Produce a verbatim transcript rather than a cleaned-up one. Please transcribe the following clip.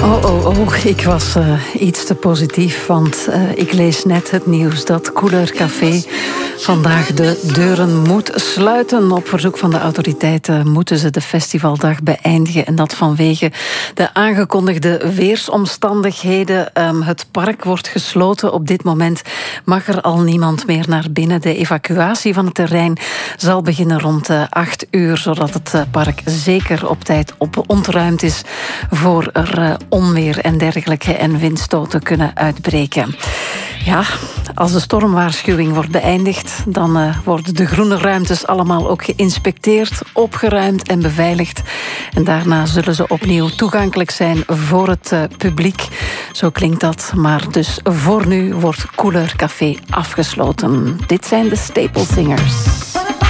Oh, oh, oh, ik was uh, iets te positief, want uh, ik lees net het nieuws dat Couleur Café vandaag de deuren moet sluiten. Op verzoek van de autoriteiten moeten ze de festivaldag beëindigen en dat vanwege de aangekondigde weersomstandigheden. Um, het park wordt gesloten. Op dit moment mag er al niemand meer naar binnen. De evacuatie van het terrein zal beginnen rond uh, acht uur, zodat het uh, park zeker op tijd op ontruimd is voor er uh, onweer en dergelijke en windstoten kunnen uitbreken. Ja, als de stormwaarschuwing wordt beëindigd, dan uh, worden de groene ruimtes allemaal ook geïnspecteerd, opgeruimd en beveiligd. En daarna zullen ze opnieuw toegankelijk zijn voor het uh, publiek. Zo klinkt dat. Maar dus voor nu wordt Couleur Café afgesloten. Dit zijn de Staple Singers.